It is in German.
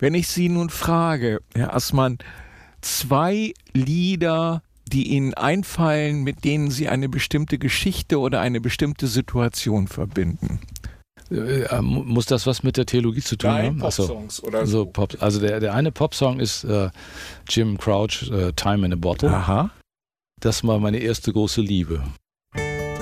Wenn ich Sie nun frage, Herr Assmann, 2 Lieder, die Ihnen einfallen, mit denen Sie eine bestimmte Geschichte oder eine bestimmte Situation verbinden. Muss das was mit der Theologie zu tun haben? Popsongs oder so. Pop, also der eine Popsong ist Jim Crouch, Time in a Bottle. Aha. Das war meine erste große Liebe.